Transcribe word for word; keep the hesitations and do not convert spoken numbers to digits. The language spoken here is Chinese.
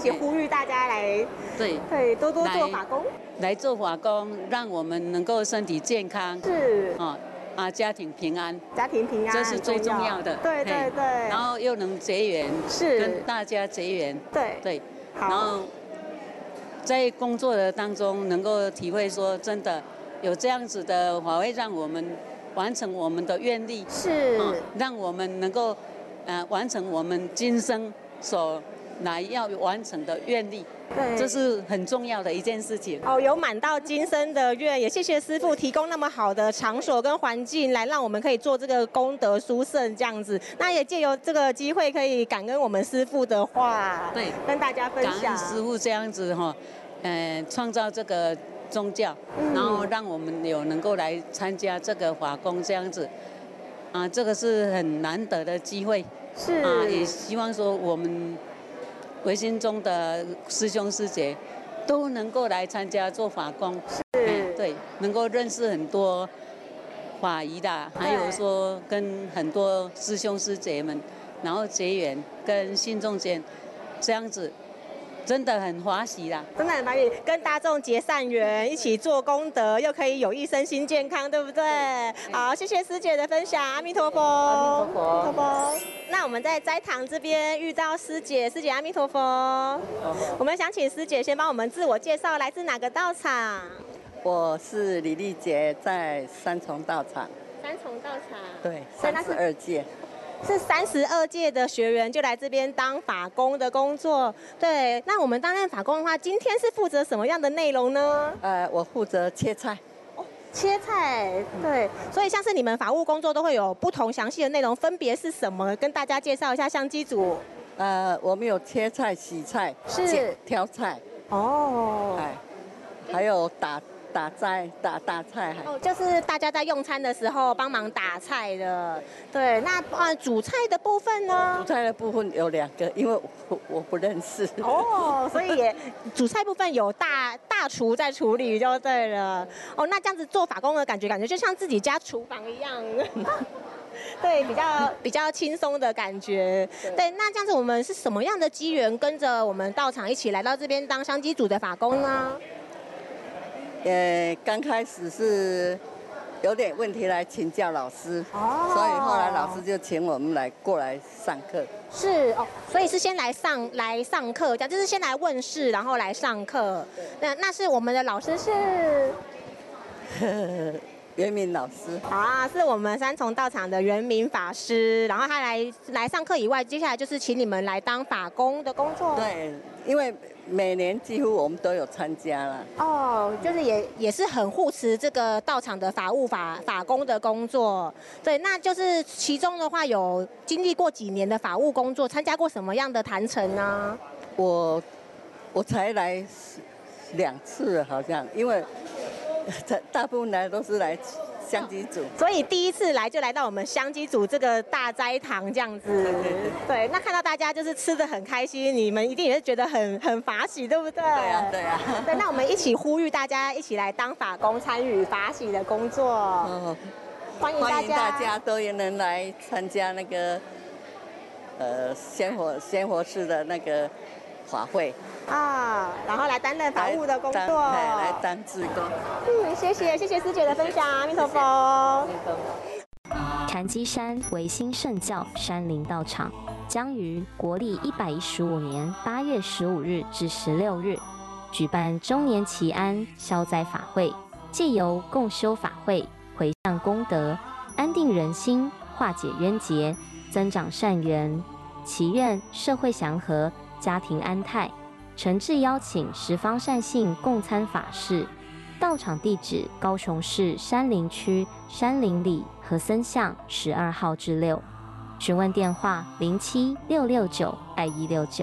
起呼吁大家来， 对对，多多做法工， 来做法工，让我们能够身体健康， 是啊啊，家庭平安， 家庭平安， 这是最重要的。 对对对， 然后又能结缘， 是跟大家结缘， 对对， 好然后在工作的当中能够体会说，真的有这样子的法会，让我们完成我们的愿力， 是、 啊，让我们能够呃完成我们今生所来要完成的愿力， 对， 这是很重要的一件事情。 哦，有满到今生的愿，也谢谢师父提供那么好的场所跟环境，来让我们可以做这个功德殊胜这样子。那也借由这个机会，可以感恩我们师父的话， 对， 跟大家分享。 感恩师父这样子哈，呃，创造这个宗教， 嗯、 然后让我们有能够来参加这个法工这样子，啊，这个是很难得的机会。 是啊，也希望说我们维新中的师兄师姐都能够来参加做法工， 是， 对，能够认识很多法仪的，还有说跟很多师兄师姐们，然后结缘，跟信众间这样子。真的很欢喜啦， 真的很欢喜，跟大众结善缘，一起做功德，又可以有益身心健康，对不对？好，谢谢师姐的分享，阿弥陀佛， 阿弥陀佛， 阿弥陀佛。那我们在斋堂这边遇到师姐，师姐阿弥陀佛。我们想请师姐先帮我们自我介绍，来自哪个道场？ 我是李丽杰，在三重道场。 三重道场。 对，三十二届。 是三十二届的学员就来这边当法工的工作。对，那我们担任法工的话，今天是负责什么样的内容呢？ 呃，我负责切菜。 哦，切菜，对。所以像是你们法务工作都会有不同详细的内容，分别是什么？跟大家介绍一下相机组。 呃，我们有切菜、洗菜、 是挑菜。 哦。 哎，还有打。打菜打打菜还哦，就是大家在用餐的时候帮忙打菜的。对，那呃煮菜的部分呢？ 煮菜的部分有两个，因为我我不认识。 哦，所以也煮菜部分有大大厨在处理就对了。哦，那这样子做法工的感觉，感觉就像自己家厨房一样。对，比较比较轻松的感觉。对，那这样子我们是什么样的机缘跟着我们道场一起来到这边当香机组的法工呢？ 呃，刚开始是有点问题来请教老师，哦，所以后来老师就请我们来过来上课。 是哦，所以是先来上来上课，这样就是先来问事，然后来上课。那那是我们的老师是袁明老师啊，是我们三重道场的袁明法师，然后他来来上课以外，接下来就是请你们来当法工的工作。 对，因为每年几乎我们都有参加了。 哦，就是也也是很护持这个道场的法务法法工的工作。对，那就是其中的话有经历过几年的法务工作，参加过什么样的坛城呢？ 我我才来两次好像，因为大部分来都是来香机组， 所以第一次来就来到我们香机组这个大斋堂这样子。对对对。对，那看到大家就是吃得很开心，你们一定也是觉得很很法喜，对不对？ 对啊，对啊。 对，那我们一起呼吁大家一起来当法工，参与法喜的工作。哦，欢迎大家， 欢迎大家都也能来参加那个呃鲜活鲜活寺的那个法会。 啊，然后来担任法务的工作， 来, 来当志工。 嗯，谢谢谢谢师姐的分享，阿弥陀佛。 禅机山维新圣教山林道场将于国历一百一十五年八月十五日至十六日举办周年祈安消灾法会，借由共修法会，回向功德，安定人心，化解冤结，增长善缘，祈愿社会祥和，家庭安泰。诚挚邀请十方善信共参法事，道场地址：高雄市山林区山林里和森巷十二号至六，询问电话：零七六六九二一六九。